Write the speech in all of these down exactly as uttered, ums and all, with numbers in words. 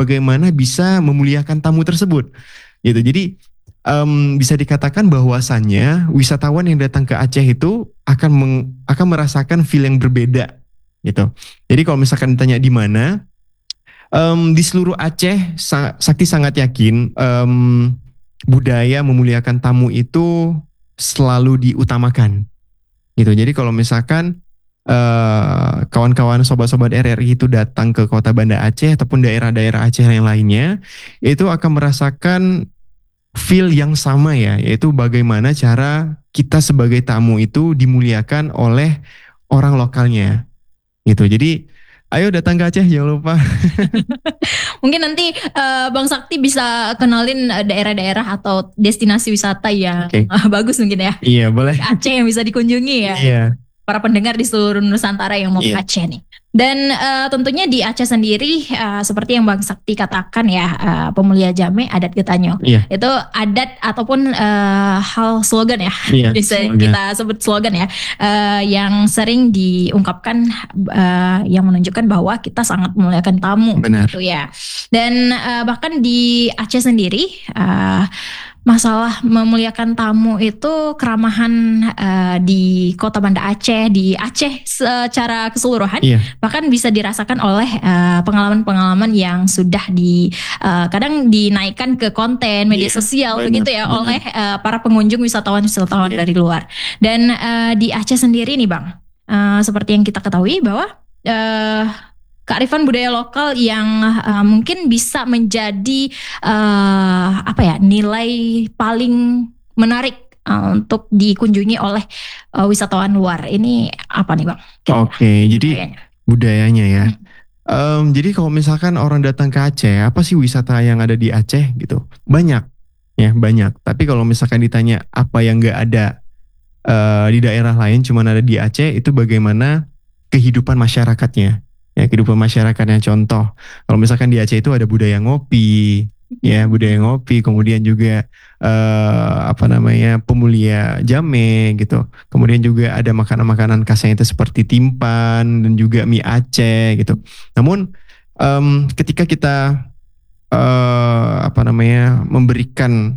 bagaimana bisa memuliakan tamu tersebut gitu. Jadi um, bisa dikatakan bahwasannya wisatawan yang datang ke Aceh itu akan meng, akan merasakan feel yang berbeda gitu. Jadi kalau misalkan ditanya di mana, um, di seluruh Aceh sa, Sakti sangat yakin um, budaya memuliakan tamu itu selalu diutamakan gitu. Jadi kalau misalkan uh, kawan-kawan sobat-sobat R R I itu datang ke kota Banda Aceh ataupun daerah-daerah Aceh yang lainnya, itu akan merasakan feel yang sama ya, yaitu bagaimana cara kita sebagai tamu itu dimuliakan oleh orang lokalnya gitu. Jadi ayo datang ke Aceh, jangan lupa. Mungkin nanti uh, Bang Sakti bisa kenalin daerah-daerah atau destinasi wisata yang okay. uh, bagus mungkin ya. Iya boleh. Aceh yang bisa dikunjungi ya. Iya. Para pendengar di seluruh Nusantara yang mau ke yeah. Aceh nih. Dan uh, tentunya di Aceh sendiri uh, seperti yang Bang Sakti katakan ya, uh, pemulia Jame adat Getanyo. Yeah. Itu adat ataupun uh, hal slogan ya. Yeah, bisa slogan. Kita sebut slogan ya. Uh, yang sering diungkapkan uh, yang menunjukkan bahwa kita sangat memuliakan tamu. Benar. Gitu ya. Dan uh, bahkan di Aceh sendiri uh, masalah memuliakan tamu itu keramahan uh, di kota Banda Aceh, di Aceh secara keseluruhan, iya. bahkan bisa dirasakan oleh uh, pengalaman-pengalaman yang sudah di uh, kadang dinaikkan ke konten media iya, sosial bener, begitu ya bener. oleh uh, para pengunjung wisatawan-wisatawan iya. dari luar. Dan uh, di Aceh sendiri nih Bang, uh, seperti yang kita ketahui bahwa uh, kearifan budaya lokal yang uh, mungkin bisa menjadi uh, apa ya nilai paling menarik uh, untuk dikunjungi oleh uh, wisatawan luar. Ini apa nih Bang? Oke, okay, jadi budayanya ya. Hmm. Um, jadi kalau misalkan orang datang ke Aceh, apa sih wisata yang ada di Aceh gitu? Banyak, ya banyak. Tapi kalau misalkan ditanya apa yang nggak ada uh, di daerah lain, cuman ada di Aceh, itu bagaimana kehidupan masyarakatnya. Ya, kehidupan masyarakatnya contoh. Kalau misalkan di Aceh itu ada budaya ngopi, ya budaya ngopi, kemudian juga uh, apa namanya pemulia Jame gitu. Kemudian juga ada makanan-makanan khasnya itu seperti timpan dan juga mie Aceh gitu. Namun um, ketika kita uh, apa namanya memberikan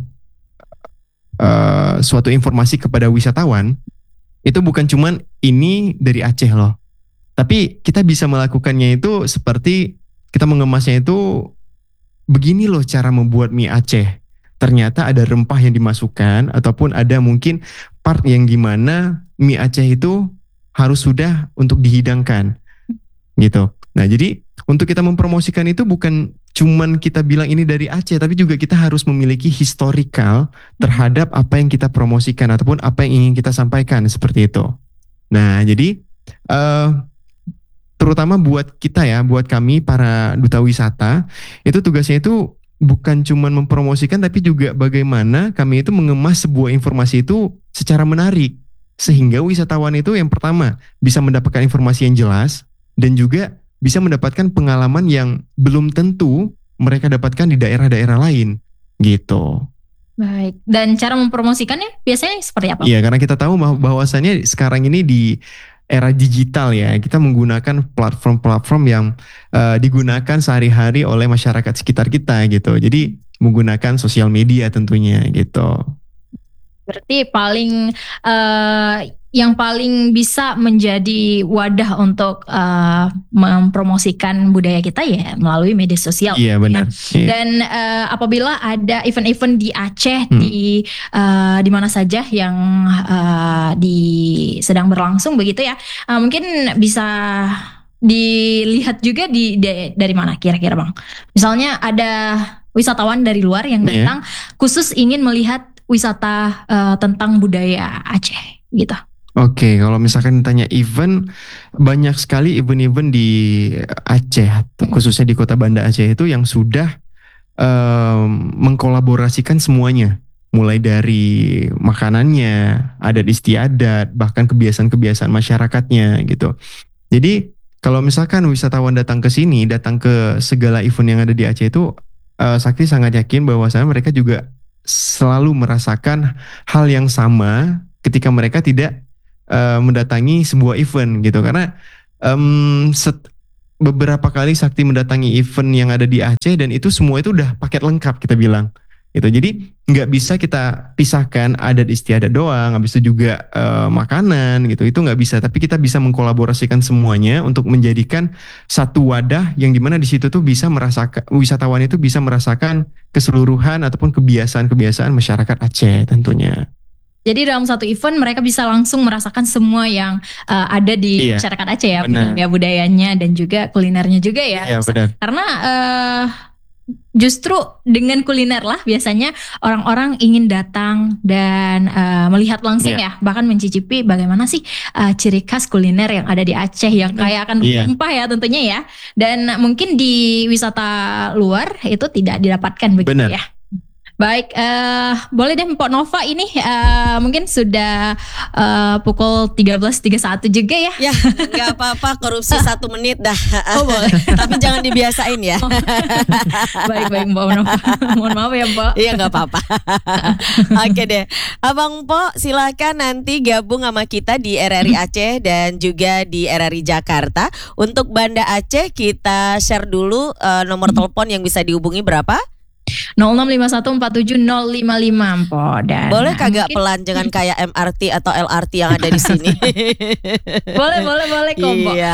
uh, suatu informasi kepada wisatawan, itu bukan cuman ini dari Aceh loh. Tapi kita bisa melakukannya itu seperti kita mengemasnya itu begini loh cara membuat mie Aceh. Ternyata ada rempah yang dimasukkan ataupun ada mungkin part yang dimana mie Aceh itu harus sudah untuk dihidangkan gitu. Nah jadi untuk kita mempromosikan itu bukan cuman kita bilang ini dari Aceh, tapi juga kita harus memiliki historical terhadap apa yang kita promosikan ataupun apa yang ingin kita sampaikan seperti itu. Nah jadi uh, terutama buat kita ya, buat kami para duta wisata, itu tugasnya itu bukan cuma mempromosikan tapi juga bagaimana kami itu mengemas sebuah informasi itu secara menarik. Sehingga wisatawan itu yang pertama bisa mendapatkan informasi yang jelas dan juga bisa mendapatkan pengalaman yang belum tentu mereka dapatkan di daerah-daerah lain gitu. Baik, dan cara mempromosikannya biasanya seperti apa? Iya, karena kita tahu bahwasannya sekarang ini di era digital ya, kita menggunakan platform-platform yang uh, digunakan sehari-hari oleh masyarakat sekitar kita gitu. Jadi menggunakan sosial media tentunya gitu. Berarti paling uh, yang paling bisa menjadi wadah untuk uh, mempromosikan budaya kita ya melalui media sosial. Iya benar. Ya. Iya. Dan uh, apabila ada event-event di Aceh hmm. di uh, di mana saja yang uh, di sedang berlangsung begitu ya, uh, mungkin bisa dilihat juga di, di dari mana kira-kira Bang. Misalnya ada wisatawan dari luar yang datang yeah. khusus ingin melihat wisata uh, tentang budaya Aceh gitu. Oke, kalau misalkan ditanya event, banyak sekali event-event di Aceh, khususnya di kota Banda Aceh itu yang sudah um, mengkolaborasikan semuanya. Mulai dari makanannya, adat istiadat, bahkan kebiasaan-kebiasaan masyarakatnya gitu. Jadi kalau misalkan wisatawan datang ke sini, datang ke segala event yang ada di Aceh itu, uh, Sakti sangat yakin bahwasanya mereka juga selalu merasakan hal yang sama ketika mereka tidak Uh, mendatangi sebuah event gitu, karena um, set, beberapa kali Sakti mendatangi event yang ada di Aceh dan itu semua itu udah paket lengkap kita bilang. Gitu. Jadi nggak bisa kita pisahkan adat istiadat doang, habis itu juga uh, makanan gitu, itu nggak bisa. Tapi kita bisa mengkolaborasikan semuanya untuk menjadikan satu wadah yang dimana di situ tuh bisa merasakan, wisatawan itu bisa merasakan keseluruhan ataupun kebiasaan-kebiasaan masyarakat Aceh tentunya. Jadi dalam satu event mereka bisa langsung merasakan semua yang uh, ada di iya, masyarakat Aceh ya, benar. ya budayanya dan juga kulinernya juga ya. Iya, benar. Karena uh, justru dengan kuliner lah biasanya orang-orang ingin datang dan uh, melihat langsung yeah. ya, bahkan mencicipi bagaimana sih uh, ciri khas kuliner yang ada di Aceh yang kaya akan yeah. rempah ya tentunya ya. Dan mungkin di wisata luar itu tidak didapatkan begitu Benar. ya. Baik, uh, boleh deh Mpok Nova ini uh, mungkin sudah uh, pukul tiga belas tiga puluh satu juga ya. Ya, gak apa-apa, korupsi satu menit dah. Oh boleh. Tapi jangan dibiasain ya. Oh. Baik-baik Mpok Nova. Mohon maaf ya Mpok. Iya gak apa-apa. Oke deh, Abang Mpok silakan nanti gabung sama kita di R R I Aceh dan juga di R R I Jakarta. Untuk Banda Aceh kita share dulu uh, nomor telepon yang bisa dihubungi berapa? nol enam lima satu empat tujuh nol lima lima Mpok. Dan boleh kagak mungkin pelan, jangan kayak M R T atau L R T yang ada di sini. Boleh boleh boleh kok Mpok. Iya.